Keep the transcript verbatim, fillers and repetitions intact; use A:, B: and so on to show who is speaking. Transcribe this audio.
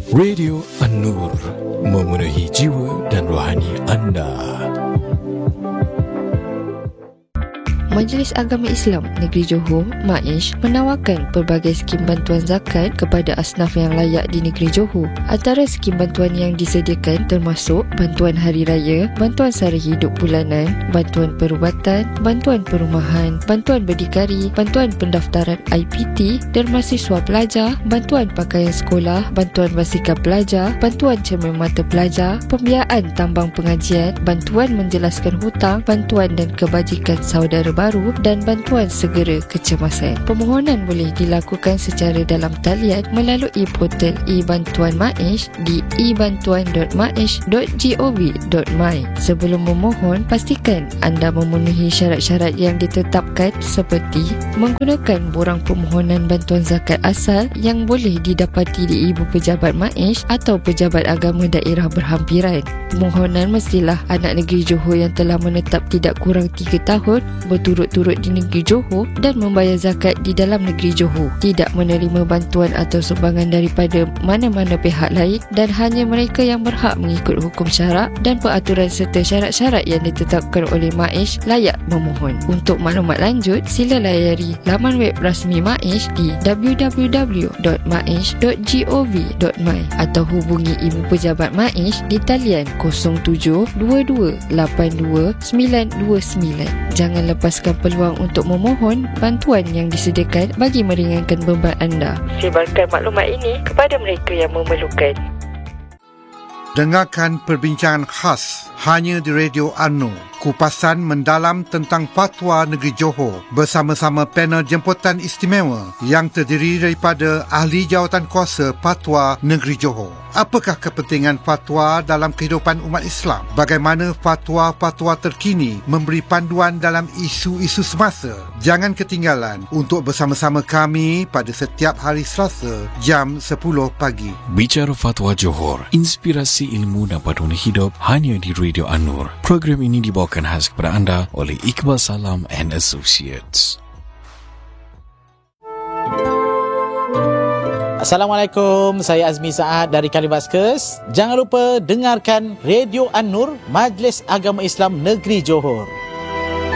A: Radio An-Nur, memenuhi jiwa dan rohani anda.
B: Majlis Agama Islam Negeri Johor, MAISH, menawarkan pelbagai skim bantuan zakat kepada asnaf yang layak di Negeri Johor. Antara skim bantuan yang disediakan termasuk bantuan hari raya, bantuan sara hidup bulanan, bantuan perubatan, bantuan perumahan, bantuan berdikari, bantuan pendaftaran I P T, derma siswa pelajar, bantuan pakaian sekolah, bantuan basikal pelajar, bantuan cermin mata pelajar, pembiayaan tambang pengajian, bantuan menjelaskan hutang, bantuan dan kebajikan saudara baru dan bantuan segera kecemasan. Permohonan boleh dilakukan secara dalam talian melalui portal e-bantuan MAISH di e bantuan dot maish dot gov dot my. Sebelum memohon, pastikan anda memenuhi syarat-syarat yang ditetapkan seperti menggunakan borang permohonan bantuan zakat asal yang boleh didapati di ibu pejabat MAISH atau pejabat agama daerah berhampiran. Permohonan mestilah anak negeri Johor yang telah menetap tidak kurang tiga tahun, berturut-turut di negeri Johor dan membayar zakat di dalam negeri Johor, tidak menerima bantuan atau sumbangan daripada mana-mana pihak lain, dan hanya mereka yang berhak mengikut hukum syarak dan peraturan serta syarat-syarat yang ditetapkan oleh MAISH layak memohon. Untuk maklumat lanjut, sila layari laman web rasmi MAISH di w w w dot maish dot gov dot my atau hubungi ibu pejabat MAISH di talian kosong tujuh dua dua lapan dua sembilan dua sembilan. Jangan lepaskan peluang untuk memohon bantuan yang disediakan bagi meringankan beban anda. Sebarkan maklumat ini kepada mereka yang memerlukan.
C: Dengarkan perbincangan khas hanya di Radio An-Nur. Kupasan mendalam tentang fatwa negeri Johor bersama-sama panel jemputan istimewa yang terdiri daripada ahli jawatankuasa fatwa negeri Johor. Apakah kepentingan fatwa dalam kehidupan umat Islam? Bagaimana fatwa-fatwa terkini memberi panduan dalam isu-isu semasa? Jangan ketinggalan untuk bersama-sama kami pada setiap hari Selasa jam sepuluh pagi.
A: Bicara Fatwa Johor, inspirasi ilmu dan paduan hidup hanya di Radio An-Nur. Program ini dibawakan khas kepada anda oleh Iqbal Salam and Associates.
D: Assalamualaikum, saya Azmi Saad dari Kalibaskes. Jangan lupa dengarkan Radio An-Nur, Majlis Agama Islam Negeri Johor.